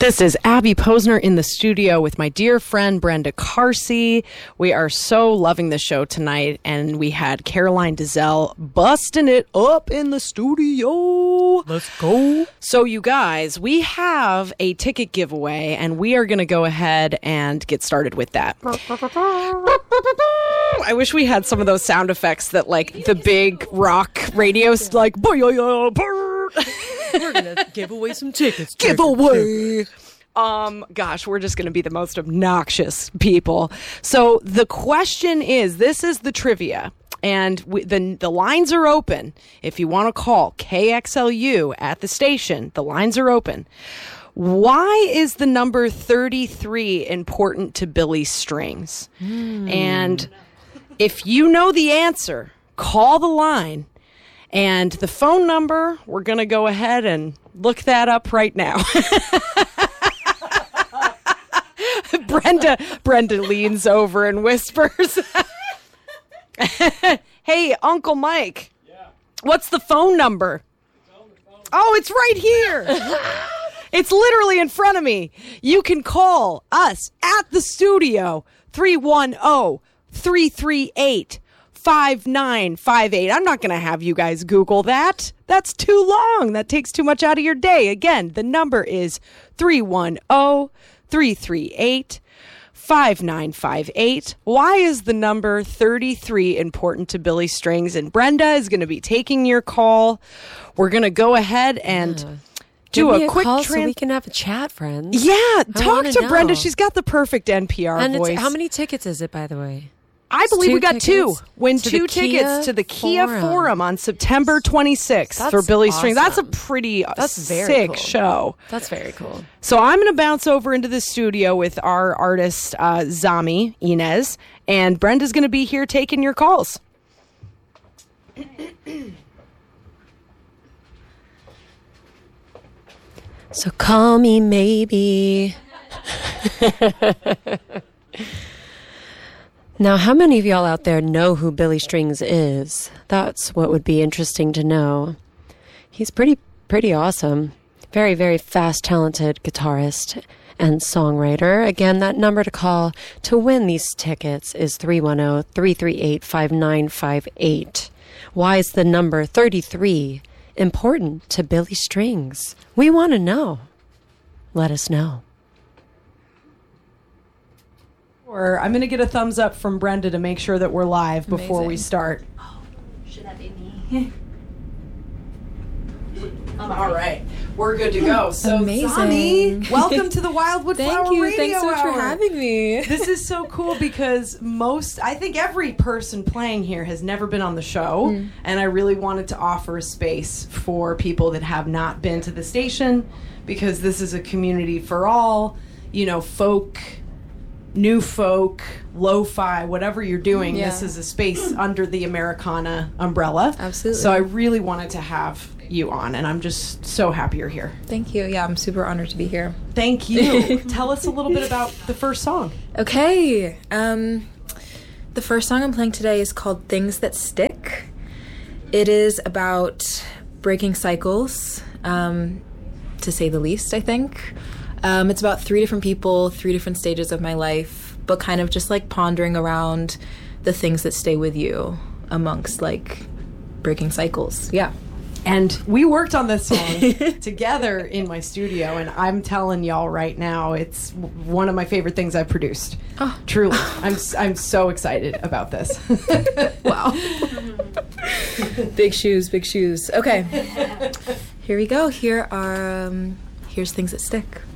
This is Abby Posner in the studio with my dear friend Brenda Carsey. We are so loving the show tonight, and we had Caroline Dizelle busting it up in the studio. Let's go. So you guys, we have a ticket giveaway, and we are going to go ahead and get started with that. I wish we had some of those sound effects that like the big rock radios like We're going to give away some tickets. Giveaway. Gosh, we're just going to be the most obnoxious people. So the question is, this is the trivia, and the lines are open. If you want to call KXLU at the station, the lines are open. Why is the number 33 important to Billy Strings? And if you know the answer, call the line. And the phone number, we're going to go ahead and look that up right now. Brenda leans over and whispers, "Hey, Uncle Mike, what's the phone number?" Oh, it's right here. It's literally in front of me. You can call us at the studio, 310-338-5958. I'm not going to have you guys Google that. That's too long. That takes too much out of your day. Again, the number is 310-338-5958. Why is the number 33 important to Billy Strings? And Brenda is going to be taking your call. We're going to go ahead and do a quick call so we can have a chat, friends. Yeah, talk to Brenda. She's got the perfect NPR voice. How many tickets is it, by the way? I believe we got tickets? 2. Win 2 tickets to the Kia Forum on September 26th for Billy Strings. That's a pretty sick show. That's very cool. So I'm going to bounce over into the studio with our artist, Zami Inez, and Brenda's going to be here taking your calls. So call me maybe. Now, how many of y'all out there know who Billy Strings is? That's what would be interesting to know. He's pretty awesome. Very, very fast, talented guitarist and songwriter. Again, that number to call to win these tickets is 310-338-5958. Why is the number 33 important to Billy Strings? We want to know. Let us know. I'm going to get a thumbs up from Brenda to make sure that we're live before we start. Oh, should that be me? All right. We're good to go. So, amazing. Zami, welcome to the Wildwood Flower Radio Thanks so much Hour. for having me. This is so cool because I think every person playing here has never been on the show, and I really wanted to offer a space for people that have not been to the station, because this is a community for all, folk, new folk, lo-fi, whatever you're doing. Yeah. This is a space under the Americana umbrella. Absolutely. So I really wanted to have you on, and I'm just so happy you're here. Thank you. Yeah, I'm super honored to be here. Thank you. Tell us a little bit about the first song. Okay. The first song I'm playing today is called Things That Stick. It is about breaking cycles, to say the least, I think. It's about 3 different people, 3 different stages of my life, but kind of just like pondering around the things that stay with you amongst like breaking cycles. Yeah. And we worked on this song together in my studio, and I'm telling y'all right now, it's one of my favorite things I've produced. Oh. Truly. I'm so excited about this. Wow. Big shoes, big shoes. Okay. Here we go. Here's Things That Stick.